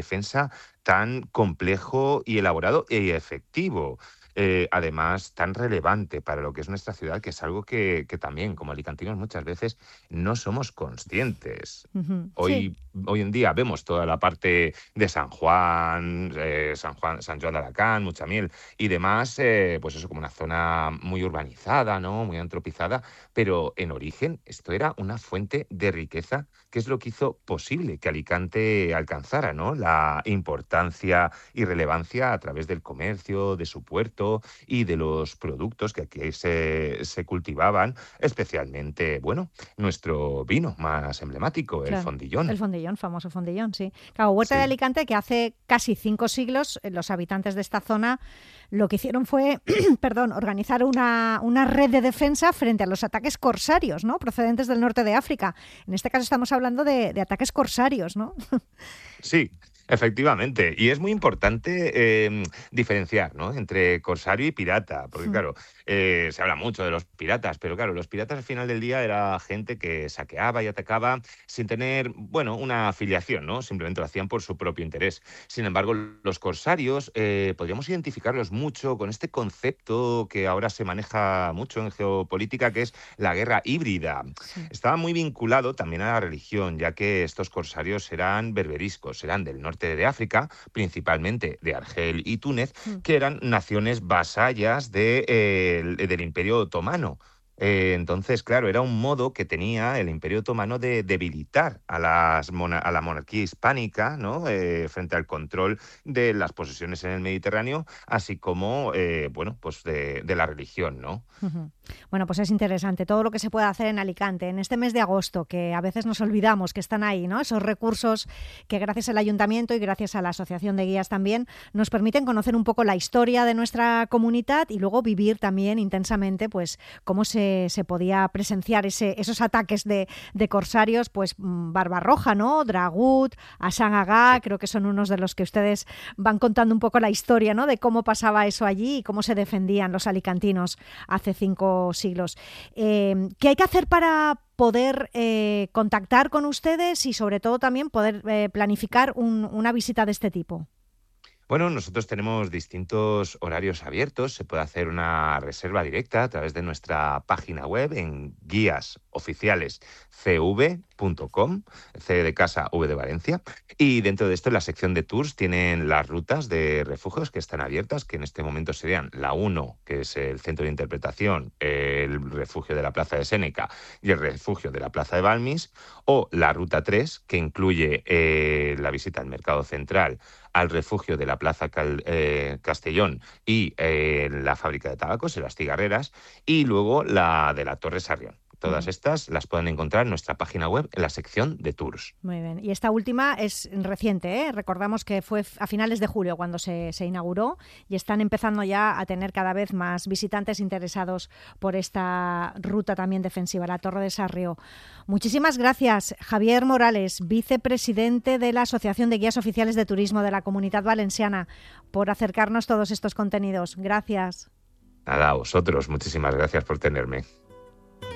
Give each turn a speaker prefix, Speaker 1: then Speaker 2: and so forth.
Speaker 1: defensa tan complejo y elaborado y efectivo. Además, tan relevante para lo que es nuestra ciudad, que es algo que también, como alicantinos, muchas veces no somos conscientes.
Speaker 2: Ujú. Sí.
Speaker 1: Hoy en día vemos toda la parte de San Juan de Alacant, Muchamiel y demás, pues eso, como una zona muy urbanizada, ¿no? Muy antropizada, pero en origen esto era una fuente de riqueza, que es lo que hizo posible que Alicante alcanzara, ¿no? La importancia y relevancia a través del comercio, de su puerto y de los productos que aquí se cultivaban, especialmente, bueno, nuestro vino más emblemático, el
Speaker 2: Claro, el
Speaker 1: Fondillón.
Speaker 2: Fondillón, famoso Fondillón, sí. Claro, Huerta de
Speaker 1: Sí.
Speaker 2: Alicante, que hace casi 5 siglos los habitantes de esta zona lo que hicieron fue, perdón, organizar una red de defensa frente a los ataques corsarios, ¿no? Procedentes del norte de África. En este caso estamos hablando de ataques corsarios, ¿no?
Speaker 1: Sí, efectivamente. Y es muy importante diferenciar, ¿no? Entre corsario y pirata, porque claro, se habla mucho de los piratas, pero claro, los piratas al final del día era gente que saqueaba y atacaba sin tener, bueno, una afiliación, ¿no? Simplemente lo hacían por su propio interés. Sin embargo, los corsarios podríamos identificarlos mucho con este concepto que ahora se maneja mucho en geopolítica, que es la guerra híbrida.
Speaker 2: Sí.
Speaker 1: Estaba muy vinculado también a la religión, ya que estos corsarios eran berberiscos, eran del norte de África, principalmente de Argel y Túnez, que eran naciones vasallas del Imperio Otomano. Entonces, claro, era un modo que tenía el Imperio Otomano de debilitar a la monarquía hispánica, ¿no? Frente al control de las posesiones en el Mediterráneo, así como, bueno, pues de la religión, ¿no?
Speaker 2: Ujú. Bueno, pues es interesante todo lo que se puede hacer en Alicante en este mes de agosto, que a veces nos olvidamos que están ahí, ¿no? Esos recursos que gracias al Ayuntamiento y gracias a la Asociación de Guías también nos permiten conocer un poco la historia de nuestra comunidad y luego vivir también intensamente pues cómo se podía presenciar esos ataques de corsarios, pues Barbarroja, ¿no? Dragut, Asan Agá,
Speaker 1: Sí.
Speaker 2: creo que son unos de los que ustedes van contando un poco la historia, ¿no? De cómo pasaba eso allí y cómo se defendían los alicantinos hace 5 siglos. ¿Qué hay que hacer para poder contactar con ustedes y sobre todo también poder planificar una visita de este tipo?
Speaker 1: Bueno, nosotros tenemos distintos horarios abiertos. Se puede hacer una reserva directa a través de nuestra página web en guíasoficialescv.com, C de casa, V de Valencia. Y dentro de esto, en la sección de tours, tienen las rutas de refugios que están abiertas, que en este momento serían la 1, que es el centro de interpretación, el refugio de la Plaza de Séneca y el refugio de la Plaza de Balmis, o la ruta 3, que incluye la visita al Mercado Central, al refugio de la Plaza Castellón y la fábrica de tabacos, en las cigarreras, y luego la de la Torre Sarrión. Todas
Speaker 2: Ujú.
Speaker 1: estas las pueden encontrar en nuestra página web en la sección de tours.
Speaker 2: Muy bien. Y esta última es reciente, ¿eh? Recordamos que fue a finales de julio cuando se inauguró y están empezando ya a tener cada vez más visitantes interesados por esta ruta también defensiva, la Torre de Sarrió. Muchísimas gracias, Javier Morales, vicepresidente de la Asociación de Guías Oficiales de Turismo de la Comunidad Valenciana, por acercarnos todos estos contenidos. Gracias.
Speaker 1: Nada, a vosotros, muchísimas gracias por tenerme.